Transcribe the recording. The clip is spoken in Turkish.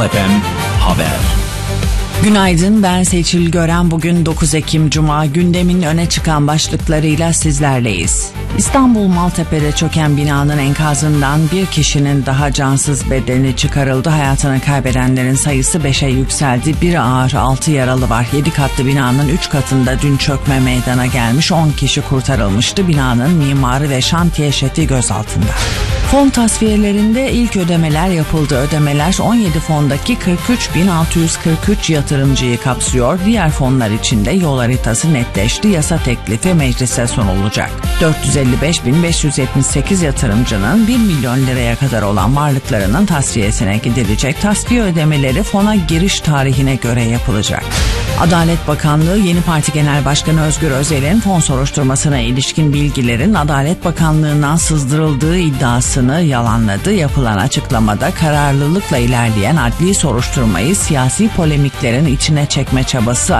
Kral FM Haber. Günaydın, ben Seçil Gören. Bugün 9 Ekim Cuma. Gündemin öne çıkan başlıklarıyla sizlerleyiz. İstanbul Maltepe'de çöken binanın enkazından bir kişinin daha cansız bedeni çıkarıldı. Hayatını kaybedenlerin sayısı 5'e yükseldi. Bir ağır, 6 yaralı var. 7 katlı binanın 3 katında dün çökme meydana gelmiş. 10 kişi kurtarılmıştı. Binanın mimarı ve şantiye şefi gözaltında. Fon tasfiyelerinde ilk ödemeler yapıldı. Ödemeler 17 fondaki 43.643 yatırımcıyı kapsıyor. Diğer fonlar için de yol haritası netleşti. Yasa teklifi meclise sunulacak. 455.578 yatırımcının 1 milyon liraya kadar olan varlıklarının tasfiyesine gidilecek. Tasfiye ödemeleri fona giriş tarihine göre yapılacak. Adalet Bakanlığı Yeni Parti Genel Başkanı Özgür Özel'in fon soruşturmasına ilişkin bilgilerin Adalet Bakanlığı'ndan sızdırıldığı iddiasını yalanladı. Yapılan açıklamada kararlılıkla ilerleyen adli soruşturmayı siyasi polemiklerin içine çekme çabası